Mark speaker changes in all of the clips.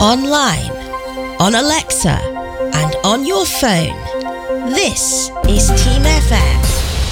Speaker 1: online, on Alexa, and on your phone. This is Team FM.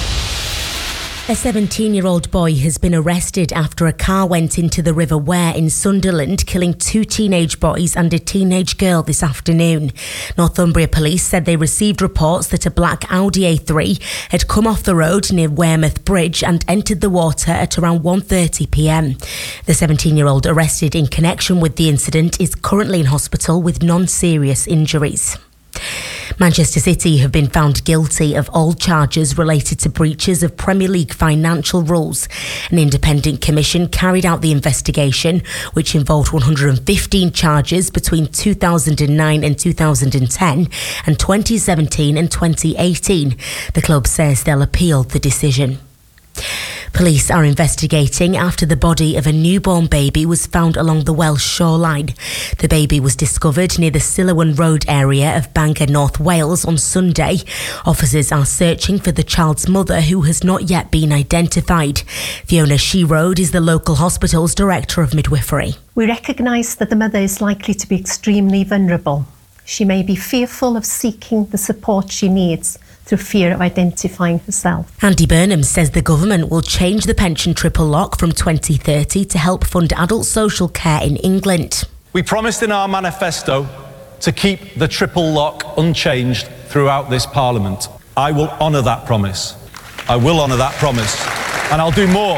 Speaker 2: A 17-year-old boy has been arrested after a car went into the River Wear in Sunderland, killing 2 teenage boys and a teenage girl this afternoon. Northumbria Police said they received reports that a black Audi A3 had come off the road near Wearmouth Bridge and entered the water at around 1:30 p.m. The 17-year-old arrested in connection with the incident is currently in hospital with non-serious injuries. Manchester City have been found guilty of all charges related to breaches of Premier League financial rules. An independent commission carried out the investigation, which involved 115 charges between 2009 and 2010 and 2017 and 2018. The club says they'll appeal the decision. Police are investigating after the body of a newborn baby was found along the Welsh shoreline. The baby was discovered near the Sillawan Road area of Bangor, North Wales on Sunday. Officers are searching for the child's mother, who has not yet been identified. Fiona Sheroad is the local hospital's Director of Midwifery.
Speaker 3: We recognise that the mother is likely to be extremely vulnerable. She may be fearful of seeking the support she needs through fear of identifying herself.
Speaker 2: Andy Burnham says the government will change the pension triple lock from 2030 to help fund adult social care in England.
Speaker 4: We promised in our manifesto to keep the triple lock unchanged throughout this Parliament. I will honour that promise. I will honour that promise. And I'll do more.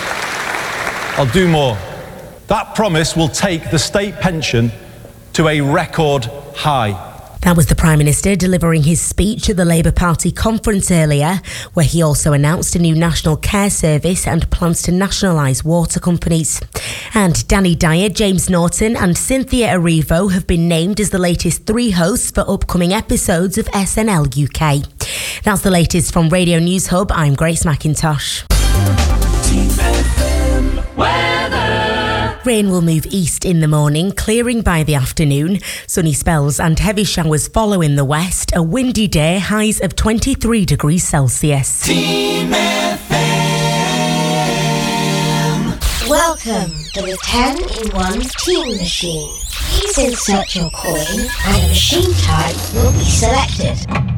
Speaker 4: I'll do more. That promise will take the state pension to a record high.
Speaker 2: That was the Prime Minister delivering his speech at the Labour Party conference earlier, where he also announced a new national care service and plans to nationalise water companies. And Danny Dyer, James Norton and Cynthia Erivo have been named as the latest 3 hosts for upcoming episodes of SNL UK. That's the latest from Radio News Hub. I'm Grace McIntosh.
Speaker 5: Team FM weather.
Speaker 2: Rain will move east in the morning, clearing by the afternoon. Sunny spells and heavy showers follow in the west. A windy day, highs of 23 degrees Celsius.
Speaker 5: Team FM.
Speaker 1: Welcome to the 10-in-1 Team Machine. Please insert your coin and a machine type will be selected.